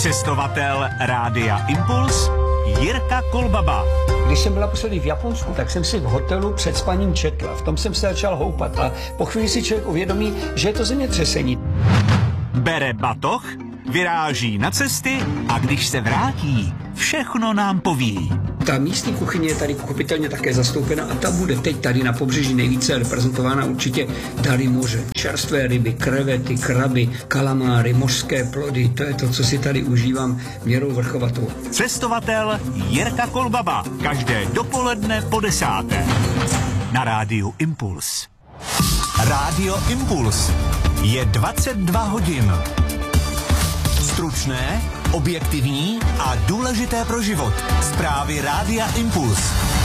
Cestovatel Rádia Impuls Jirka Kolbaba. Když jsem byla poslední v Japonsku, tak jsem si v hotelu před spaním četla. V tom jsem se začal houpat a po chvíli si člověk uvědomí, že je to zemětřesení. Bere batoh, vyráží na cesty a když se vrátí, všechno nám poví. Ta místní kuchyně je tady pochopitelně také zastoupena a ta bude teď tady na pobřeží nejvíce reprezentována určitě dary moře. Čerstvé ryby, krevety, kraby, kalamáry, mořské plody, to je to, co si tady užívám měrou vrchovatou. Cestovatel Jirka Kolbaba. Každé dopoledne po 10. Na Rádiu Impuls. Rádio Impuls. Je 22 hodin. Stručné, objektivní a důležité pro život. Zprávy Rádia Impuls.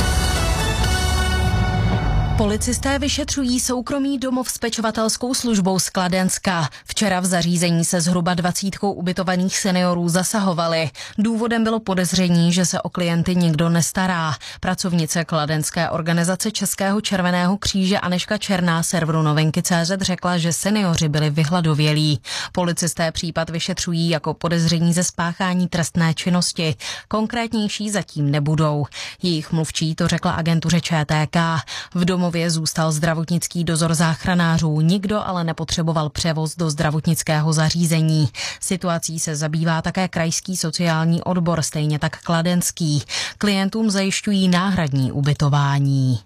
Policisté vyšetřují soukromý domov s pečovatelskou službou z Kladenska. Včera v zařízení se zhruba 20 ubytovaných seniorů zasahovali. Důvodem bylo podezření, že se o klienty nikdo nestará. Pracovnice kladenské organizace Českého červeného kříže Anežka Černá serveru Novinky.cz řekla, že seniori byli vyhladovělí. Policisté případ vyšetřují jako podezření ze spáchání trestné činnosti. Konkrétnější zatím nebudou. Jejich mluvčí to řekla agentuře ČTK. V domově zůstal zdravotnický dozor záchranářů, nikdo ale nepotřeboval převoz do zdravotnického zařízení. Situací se zabývá také krajský sociální odbor, stejně tak kladenský. Klientům zajišťují náhradní ubytování.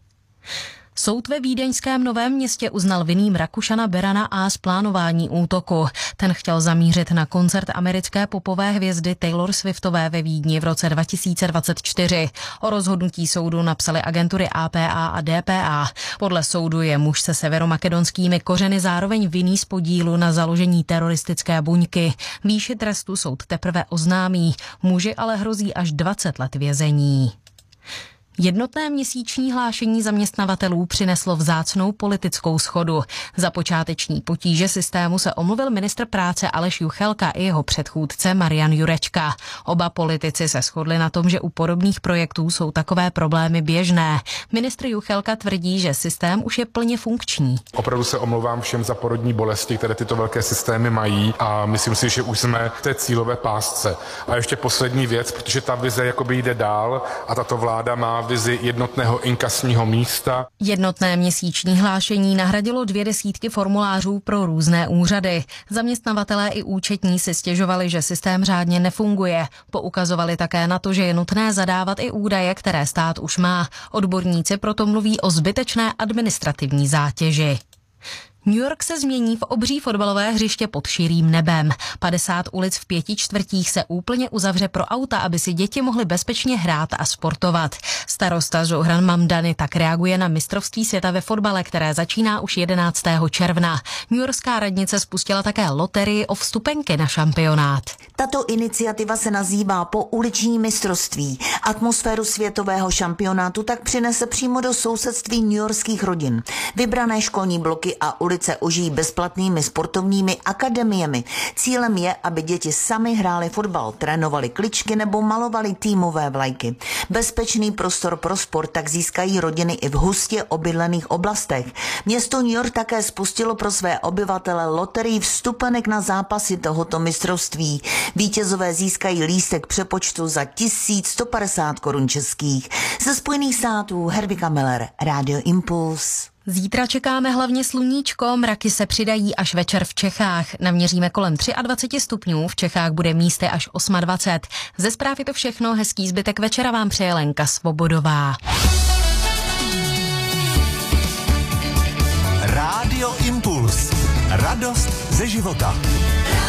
Soud ve vídeňském Novém Městě uznal vinným Rakušana Berana A. z plánování útoku. Ten chtěl zamířit na koncert americké popové hvězdy Taylor Swiftové ve Vídni v roce 2024. O rozhodnutí soudu napsaly agentury APA a DPA. Podle soudu je muž se severomakedonskými kořeny zároveň vinný z podílu na založení teroristické buňky. Výši trestu soud teprve oznámí. Muži ale hrozí až 20 let vězení. Jednotné měsíční hlášení zaměstnavatelů přineslo vzácnou politickou shodu. Za počáteční potíže systému se omluvil ministr práce Aleš Juchelka i jeho předchůdce Marian Jurečka. Oba politici se shodli na tom, že u podobných projektů jsou takové problémy běžné. Ministr Juchelka tvrdí, že systém už je plně funkční. Opravdu se omlouvám všem za porodní bolesti, které tyto velké systémy mají, a myslím si, že už jsme v té cílové pásce. A ještě poslední věc, protože ta vize jakoby jde dál a tato vláda má vizi jednotného inkasního místa. Jednotné měsíční hlášení nahradilo 200 formulářů pro různé úřady. Zaměstnavatelé i účetní si stěžovali, že systém řádně nefunguje. Poukazovali také na to, že je nutné zadávat i údaje, které stát už má. Odborníci proto mluví o zbytečné administrativní zátěži. New York se změní v obří fotbalové hřiště pod širým nebem. 50 ulic v 5 čtvrtích se úplně uzavře pro auta, aby si děti mohly bezpečně hrát a sportovat. Starosta Zohran Mamdani tak reaguje na mistrovství světa ve fotbale, které začíná už 11. června. Newyorská radnice spustila také loterii o vstupenky na šampionát. Tato iniciativa se nazývá Pouliční mistrovství. Atmosféru světového šampionátu tak přinese přímo do sousedství newyorských rodin. Vybrané školní bloky a ulice ožijí bezplatnými sportovními akademiemi. Cílem je, aby děti sami hrály fotbal, trénovali kličky nebo malovali týmové vlajky. Bezpečný prostor pro sport tak získají rodiny i v hustě obydlených oblastech. Město New York také spustilo pro své obyvatele loterii vstupenek na zápasy tohoto mistrovství. Vítězové získají lístek přepočtu za 1150 korun českých. Ze Spojených států Hervika Miller, Radio Impuls. Zítra čekáme hlavně sluníčko, mraky se přidají až večer v Čechách. Naměříme kolem 23 stupňů, v Čechách bude místy až 28. Ze zpráv je to všechno, hezký zbytek večera vám přeje Lenka Svobodová. Rádio Impuls. Radost ze života.